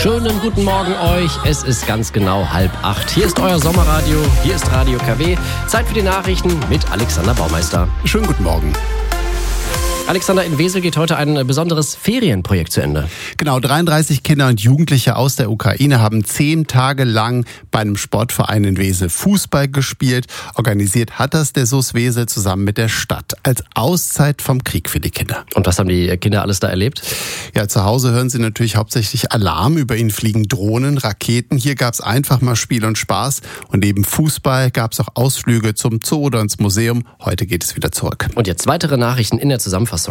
Schönen guten Morgen euch. Es ist ganz genau 7:30. Hier ist euer Sommerradio. Hier ist Radio KW. Zeit für die Nachrichten mit Alexander Baumeister. Schönen guten Morgen. Alexander, in Wesel geht heute ein besonderes Ferienprojekt zu Ende. Genau, 33 Kinder und Jugendliche aus der Ukraine haben 10 Tage lang bei einem Sportverein in Wesel Fußball gespielt. Organisiert hat das der SuS Wesel zusammen mit der Stadt als Auszeit vom Krieg für die Kinder. Und was haben die Kinder alles da erlebt? Ja, zu Hause hören sie natürlich hauptsächlich Alarm. Über ihnen fliegen Drohnen, Raketen. Hier gab es einfach mal Spiel und Spaß. Und neben Fußball gab es auch Ausflüge zum Zoo oder ins Museum. Heute geht es wieder zurück. Und jetzt weitere Nachrichten in der Zusammenfassung.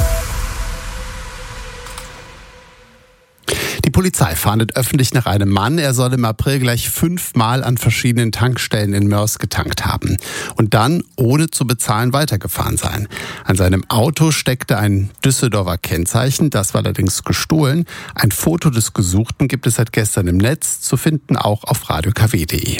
Die Polizei fahndet öffentlich nach einem Mann. Er soll im April gleich 5-mal an verschiedenen Tankstellen in Moers getankt haben und dann ohne zu bezahlen weitergefahren sein. An seinem Auto steckte ein Düsseldorfer Kennzeichen, das war allerdings gestohlen. Ein Foto des Gesuchten gibt es seit gestern im Netz, zu finden auch auf radiokw.de.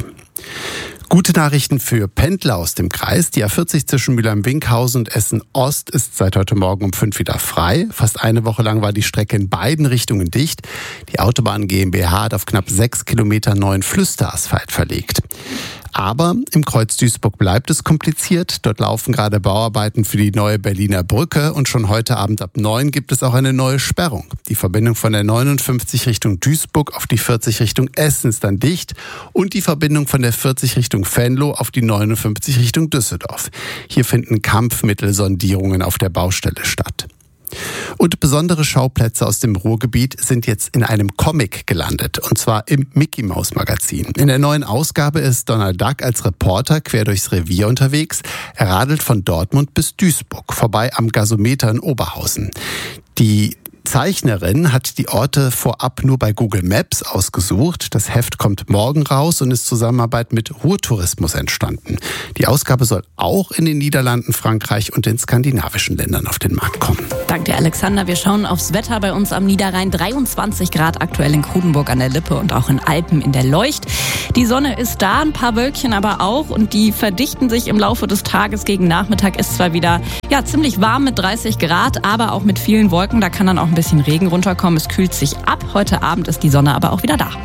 Gute Nachrichten für Pendler aus dem Kreis. Die A40 zwischen Mülheim-Winkhausen und Essen-Ost ist seit heute Morgen um 5 wieder frei. Fast eine Woche lang war die Strecke in beiden Richtungen dicht. Die Autobahn GmbH hat auf knapp 6 Kilometer neuen Flüsterasphalt verlegt. Aber im Kreuz Duisburg bleibt es kompliziert. Dort laufen gerade Bauarbeiten für die neue Berliner Brücke und schon heute Abend ab 9 gibt es auch eine neue Sperrung. Die Verbindung von der 59 Richtung Duisburg auf die 40 Richtung Essen ist dann dicht und die Verbindung von der 40 Richtung Venlo auf die 59 Richtung Düsseldorf. Hier finden Kampfmittelsondierungen auf der Baustelle statt. Und besondere Schauplätze aus dem Ruhrgebiet sind jetzt in einem Comic gelandet, und zwar im Mickey-Maus-Magazin. In der neuen Ausgabe ist Donald Duck als Reporter quer durchs Revier unterwegs. Er radelt von Dortmund bis Duisburg, vorbei am Gasometer in Oberhausen. Die Zeichnerin hat die Orte vorab nur bei Google Maps ausgesucht. Das Heft kommt morgen raus und ist Zusammenarbeit mit Ruhrtourismus entstanden. Die Ausgabe soll auch in den Niederlanden, Frankreich und den skandinavischen Ländern auf den Markt kommen. Danke dir, Alexander. Wir schauen aufs Wetter bei uns am Niederrhein. 23 Grad aktuell in Krudenburg an der Lippe und auch in Alpen in der Leucht. Die Sonne ist da, ein paar Wölkchen aber auch und die verdichten sich im Laufe des Tages. Gegen Nachmittag ist zwar wieder ziemlich warm mit 30 Grad, aber auch mit vielen Wolken. Da kann dann auch ein bisschen Regen runterkommen. Es kühlt sich ab. Heute Abend ist die Sonne aber auch wieder da.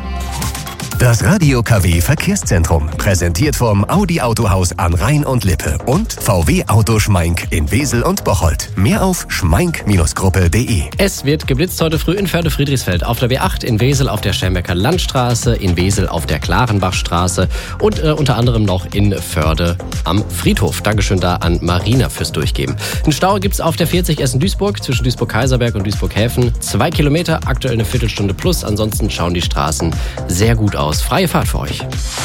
Das Radio KW Verkehrszentrum, präsentiert vom Audi Autohaus an Rhein und Lippe und VW Auto Schmeink in Wesel und Bocholt. Mehr auf schmeink-gruppe.de. Es wird geblitzt heute früh in Förde-Friedrichsfeld, auf der B8 in Wesel auf der Schermbecker Landstraße, in Wesel auf der Klarenbachstraße und unter anderem noch in Förde am Friedhof. Dankeschön da an Marina fürs Durchgeben. Einen Stau gibt's auf der 40 Essen-Duisburg zwischen Duisburg-Kaiserberg und Duisburg-Häfen. 2 Kilometer, aktuell eine Viertelstunde plus. Ansonsten schauen die Straßen sehr gut aus. Freie Fahrt für euch.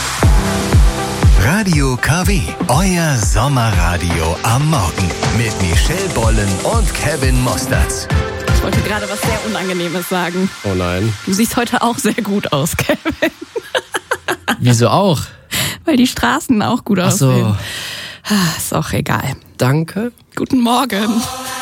Radio KW, euer Sommerradio am Morgen mit Michelle Bollen und Kevin Mosterz. Ich wollte gerade was sehr Unangenehmes sagen. Oh nein. Du siehst heute auch sehr gut aus, Kevin. Wieso auch? Weil die Straßen auch gut aussehen. Ach so. Ist auch egal. Danke. Guten Morgen.